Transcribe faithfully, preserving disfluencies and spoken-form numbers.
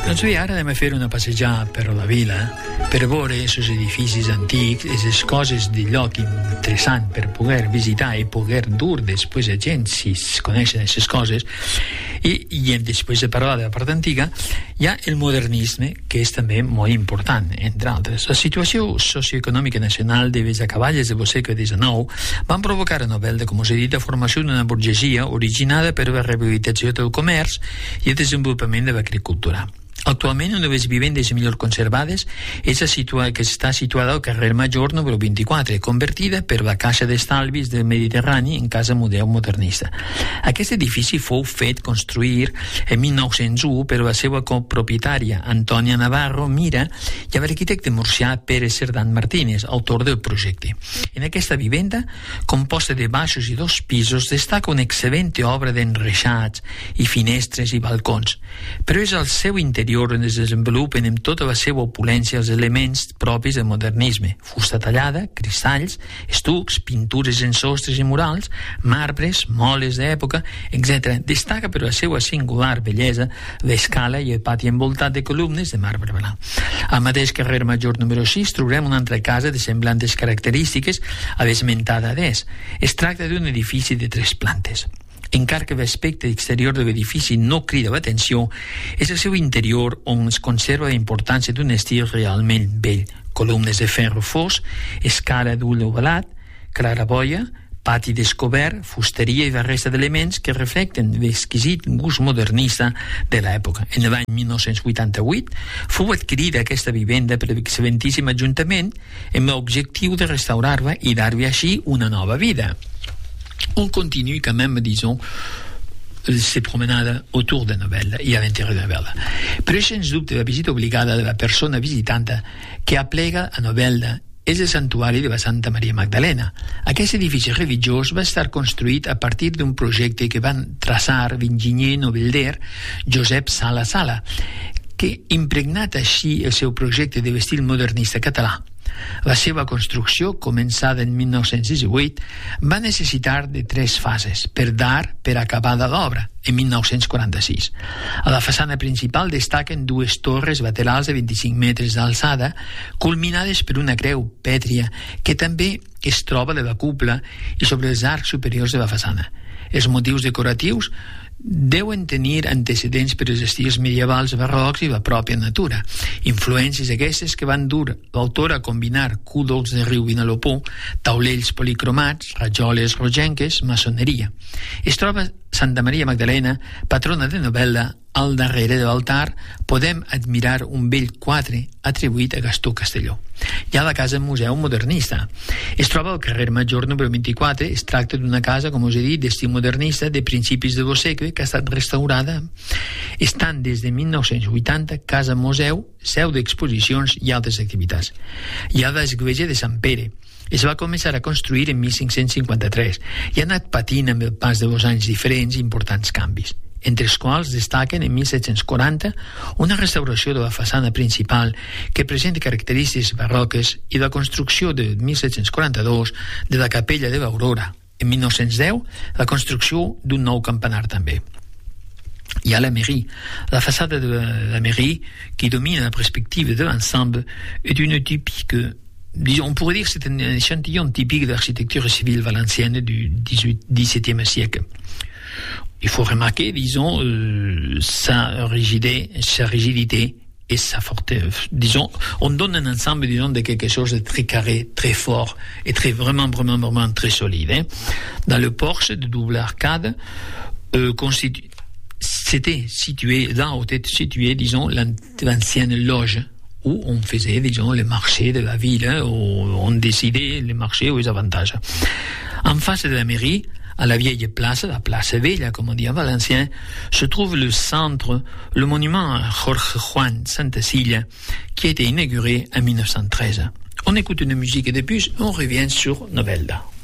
Doncs bé, ara anem a fer una passejada per la vila per veure aquests edificis antics, aquestes coses de lloc interessant per poder visitar i poder dur després a gent si es coneixen aquestes coses. I, i després de parlar de la part antiga hi ha el modernisme, que és també molt important, entre altres. La situació socioeconòmica nacional de les acaballes del segle diecinueve van provocar a Novelda, com us he dit, la formació d'una burgesia originada per la rehabilitació del comerç i el desenvolupament de l'agricultura. Actualment, una de les vivendes millor conservades és la situa que està situada al carrer Major número vint-i-quatre, convertida per la Caixa d'Estalvis del Mediterrani en casa museu modernista. Aquest edifici fou fet construir en mil nou-cents u per la seva copropietària Antònia Navarro Mira i l'arquitecte murcià Pere Cerdán Martínez, autor del projecte. En aquesta vivenda, composta de baixos i dos pisos, destaca una excel·lent obra d'enreixats i finestres i balcons, però és al seu interior on es desenvolupen amb tota la seva opulència els elements propis del modernisme: fusta tallada, cristalls, estucs, pintures en sostres i murals, marbres, moles d'època, etcètera. Destaca per la seva singular bellesa l'escala i el pati envoltat de columnes de marbre blanc. Al mateix carrer Major número sis trobem una altra casa de semblantes característiques a l'esmentada d'Es. Es tracta d'un edifici de tres plantes. Encara que l'aspecte exterior de l'edifici no crida l'atenció, és el seu interior on es conserva la importància d'un estil realment bell. Columnes de ferro fos, escala d'ull ovalat, claraboia, pati descobert, fusteria i la resta d'elements que reflecten l'exquisit gust modernista de l'època. En l'any mil nou-cents vuitanta-vuit fou adquirida aquesta vivenda per l'excel·lentíssim Ajuntament amb l'objectiu de restaurar-la i dar-li així una nova vida. On continue quand même, disons, ces promenades autour de Novelda i a l'intérieur de Novelda. Però és sens dubte la visita obligada de la persona visitanta que aplega a Novelda és el santuari de la Santa Maria Magdalena. Aquest edifici religiós va estar construït a partir d'un projecte que van traçar l'enginyer novelder Josep Sala Sala, que, impregnat així el seu projecte de l'estil modernista català. La seva construcció, començada en mil nou-cents divuit, va necessitar de tres fases per dar per acabada l'obra, en mil nou-cents quaranta-sis. A la façana principal destaquen dues torres laterals de vint-i-cinc metres d'alçada, culminades per una creu pètria que també es troba de la cúpula i sobre els arcs superiors de la façana. Els motius decoratius deuen tenir antecedents per als estils medievals, barrocs i la pròpia natura. Influències aquestes que van dur l'autor a combinar cúdols de riu Vinalopó, taulells policromats, rajoles rogenques, maçoneria. Es troba Santa Maria Magdalena, patrona de Novelda. Al darrere de l'altar podem admirar un vell quadre atribuït a Gastó Castelló. Hi ha la casa museu modernista. Es troba al carrer Major número vint-i-quatre. Es tracta d'una casa, com us he dit, d'estil modernista de principis del segle que ha estat restaurada. Estan des de mil nou-cents vuitanta casa museu, seu d'exposicions i altres activitats. Hi ha l'església de Sant Pere. Es va començar a construir en mil cinc-cents cinquanta-tres i ha anat patint amb el pas dels anys diferents i importants canvis, entre els quals destaquen en mil set-cents quaranta una restauració de la façana principal que presenta característiques barroques i la construcció de mil set-cents quaranta-dos de la capella de l'Aurora. En mil nou-cents deu la construcció d'un nou campanar també. Hi ha la mairie. La façade de la mairie, qui domine la perspective de l'ensemble, est une typique, disons, on pourrait dire que c'est un échantillon typique de l'architecture civile valencienne du dix-septième siècle. Il faut remarquer, disons, euh, sa rigidité, sa rigidité et sa forte. Disons, on donne un ensemble, disons, de quelque chose de très carré, très fort et très vraiment, vraiment, vraiment très solide. Hein. Dans le porche de double arcade, euh, constitu... c'était situé, là où était situé, disons, l'ancienne loge où on faisait, disons, les marchés de la ville, hein, où on décidait les marchés ou les avantages. En face de la mairie, à la vieille place, la place Vella, comme on dit en valencien, se trouve le centre, le monument à Jorge Juan Santacilla, qui a été inauguré en mille neuf cent treize. On écoute une musique et de plus, on revient sur Novelda.